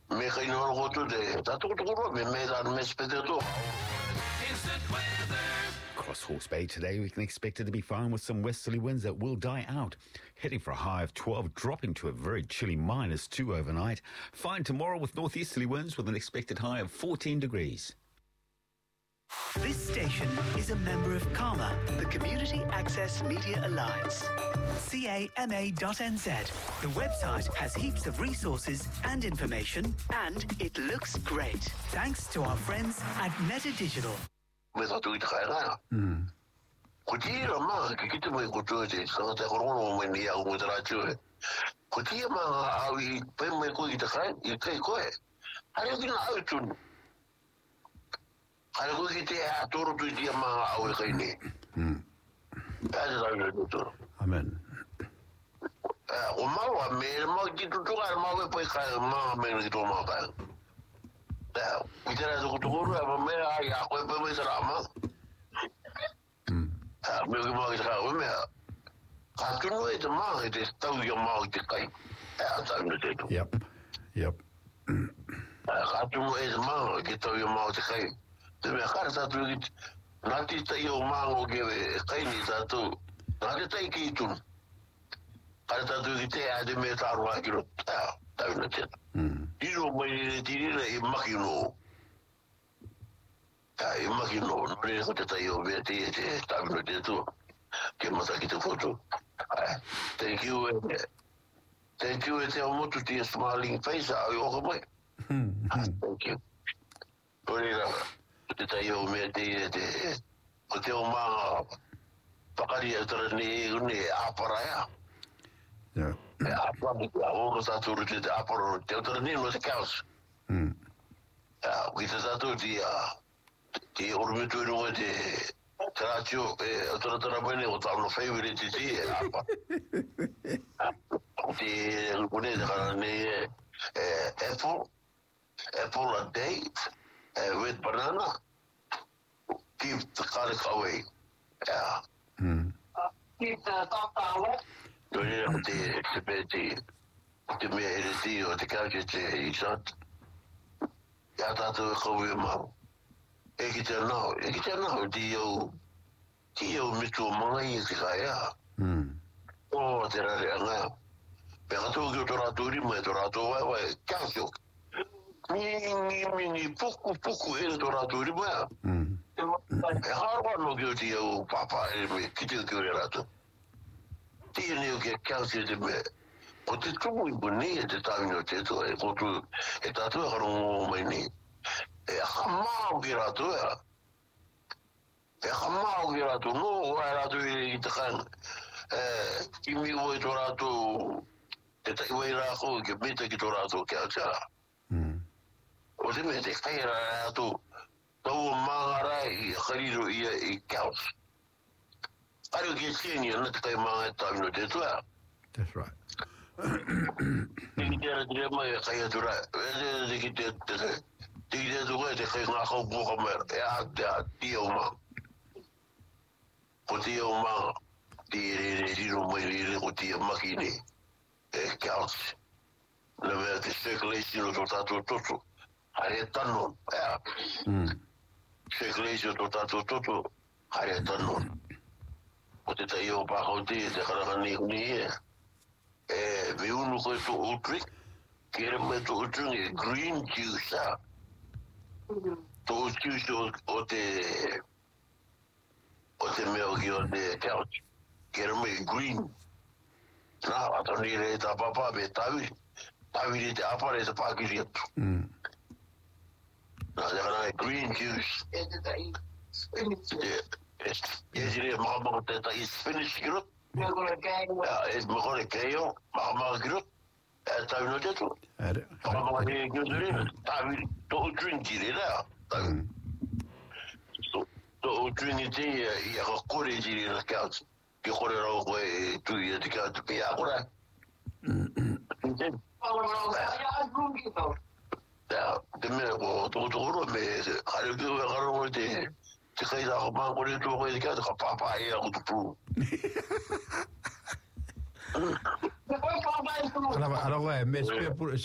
Me kai no go to de. Tato to me dan me spedeto. Instant weather. Across Hawke's Bay today, we can expect it to be fine with some westerly winds that will die out. Heading for a high of 12, dropping to a very chilly -2 overnight. Fine tomorrow with northeasterly winds with an expected high of 14 degrees. This station is a member of CAMA, the Community Access Media Alliance. CAMA.NZ. The website has heaps of resources and information, and it looks great. Thanks to our friends at Meta Digital. Me tato I kaira. Ko tira ma ke kite mo ko toje sa ta korono mo ni au mo tra chue. Ko tira ma au I pe me ko I kai I kai ko e. Ari ki na au tun. Ari ko kite a toro tu dia ma au e kai ni. Ada la doctor. Amen. O ma me ma ki tu ka ma we pe ka ma me ni to ma ka. Da, kita dah tukar apa mereka aku apa selama. Mereka mau kita apa mereka. Kacun itu mah itu tahu yang mau kita kai. Tahu itu. Yep. Kacun itu mah kita tahu yang mau kita kai. Tapi kalau satu nanti tahu mau kita kai ni satu. Nanti tahu itu. Kalau satu kita ada metaru lagi tu. Tahu itu. Iro mai tirira I makino. I makino, non è che te io vedi e stavano detto che mata che foto. Thank you. Thank you it's almost to the smiling face I over. Thank you. Ora te io vedi e o ma pakaria trani ne apara. Yeah. Ako sa turo dito aparo teotornin mo sa kaos. Kita satu di orbitu no de tracio otra bene o tavolo favorite di apa. Di alcune ne apple a date with banana keep the car away. Keep the top away. Doia te peti te me ereti o te kaje te isat ya tato ko we ma e ki te no ti o mitu mai ki ya o te ra nga pe to ki to ra to ri me to ra to wa kaso mi poco e to ra to ri ma e harwa no ki o papa e me ki te ra to tiene che causa di me o te tu buoni te tavi te to e tu e ta tu ero mai ni e hamma girato no era tu I te kan I mi vuoi torato te tai vuoi ra ko che mette che torato che alza o te mette che era tu mangara I kharido I caos. Are you getting your not time to do that? That's right. You get a my Kayadura, they get the way they say, I hope Mohammed, Dioma. Potioma, the Makini, counts. The circulation of Toto. I had done circulation of Toto. I had done. O te tai o pako te karakani kuni me unu koe to utrik kere me to utrik green juice to juice o te meo ki o te couch kere me green na ato ni re ta papa me tawi re te apare te pakiri atu na te kana green juice Yes, it is. Mama, that is finished group. We're going to go. Mama group. That's how you do it. Mama, don't drink it out. So, don't drink it. You have a courage in the couch. You hold it away to the couch to be out. The minute to me, I do a day. Te kai da ko ma ko le to ko le ka ka papa e ko tu. Alors ouais, mais